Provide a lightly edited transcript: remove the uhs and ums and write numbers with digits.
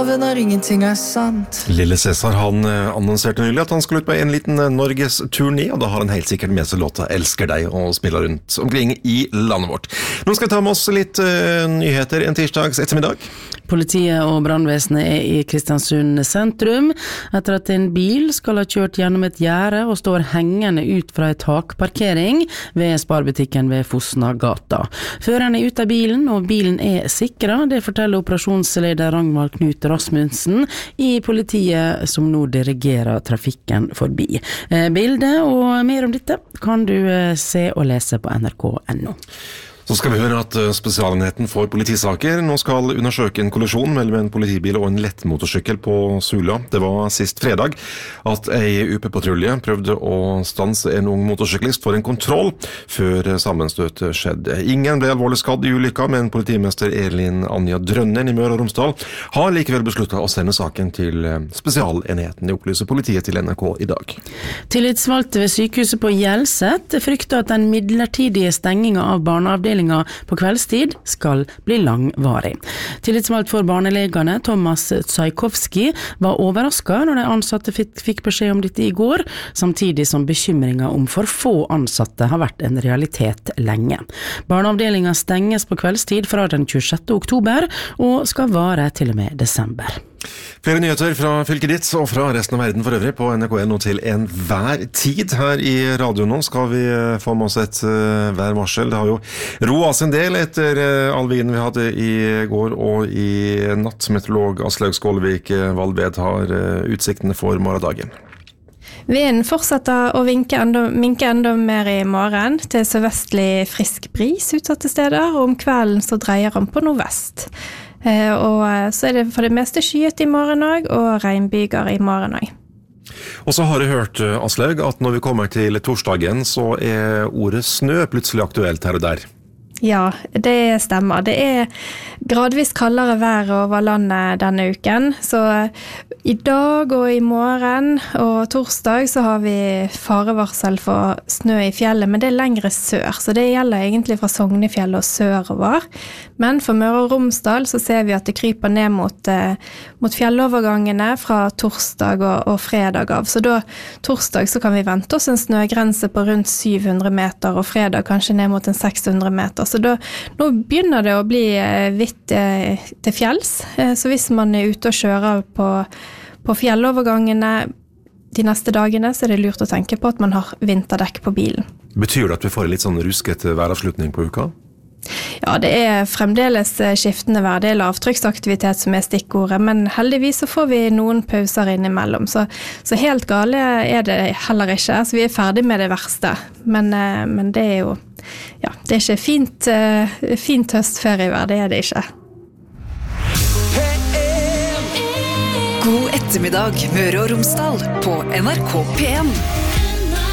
lover når ingenting sant. Lille Cæsar, han annonserte nylig at han skulle ut på en liten Norges turné, og da har han helt sikkert med seg låta Elsker deg og spiller rundt omkring i landet vårt. Nå skal vi ta med oss litt nyheter en tirsdags ettermiddag. Politiet og brannvesenet i Kristiansund sentrum etter at en bil skal ha kjørt gjennom et gjerde og står hengende ut fra et takparkering ved sparbutikken ved Fosnagata. Føreren ute av bilen, og bilen sikret, det forteller operasjonsleder Ragnvald Knut Rasmussen i politiet som nå dirigerer trafikken forbi. Bildet og mer om dette kan du se og lese på nrk.no. Så skal vi høre at spesialenheten for politisaker nå skal undersøke en kollisjon mellom en politibil og en lettmotorsykkel på Sula. Det var sist fredag at ei UP-patrulje prøvde å stanse en ung motorsyklist for en kontroll før sammenstøtet skjedde. Ingen ble alvorlig skadd i ulykka, men politimester Elin Anja Drønnen i Møre og Romsdal har likevel besluttet å sende saken til spesialenheten. Det opplyser politiet til NRK i dag. Tillitsvalgte ved sykehuset på Hjelset frykter at den midlertidige stengingen av barneavdelingen på kveldstid skal bli langvarig. Tillitsvalgt for barnelegene Thomas Tsajkovski var overrasket når de ansatte fikk beskjed om dette i går, samtidig som bekymringen om for få ansatte har vært en realitet lenge. Barneavdelingen stenges på kveldstid fra den 26. oktober og skal vare til og med desember. Flere nyheter fra fylket ditt og fra resten av verden for øvrig på NRK1 til enhver tid. Her i radioen nå skal vi få med oss et værvarsel. Det har jo roet en del etter all vinen vi hadde i går og i natt. Meteorolog Aslaug Skålevik Valved har utsiktene for morgendagen. Vinden fortsetter å minke enda mer i morgen til sørvestlig frisk bris utsatte steder, og om kvelden så dreier han på nordvest. Og så det for det meste skyet i morgen også, og regnbyger i morgen også. Og så har jeg hørt, Aslaug, at når vi kommer til torsdagen, så ordet snø plutselig aktuelt her og der. Ja, det stemmer. Det gradvis kaldere vær over landet denne uken, så i dag og i morgen og torsdag så har vi farevarsel for snø i fjellet, men det lengre sør, så det gjelder egentlig fra Sognefjell og sørover. Men for Møre og Romsdal så ser vi at det kryper ned mot fjellovergangene fra torsdag og fredag av. Så da torsdag så kan vi vente oss en snøgrense på rundt 700 meter, og fredag kanskje ned mot en 600 meter. Så nå begynner det å bli vidt til fjells, så hvis man ute og kjører på fjellovergangene de neste dagene, så det lurt å tenke på at man har vinterdekk på bilen. Betyr det at vi får en litt sånn ruskete væravslutning på uka? Ja, det fremdeles skiftende vær, det lavtrykksaktivitet som stikkordet, men heldigvis så får vi noen pauser innimellom, så helt gale det heller ikke. Altså, vi ferdig med det verste, men det jo, ja, det ikke fint høstferievær, det det ikke. God ettermiddag, Møre og Romsdal på NRK P1.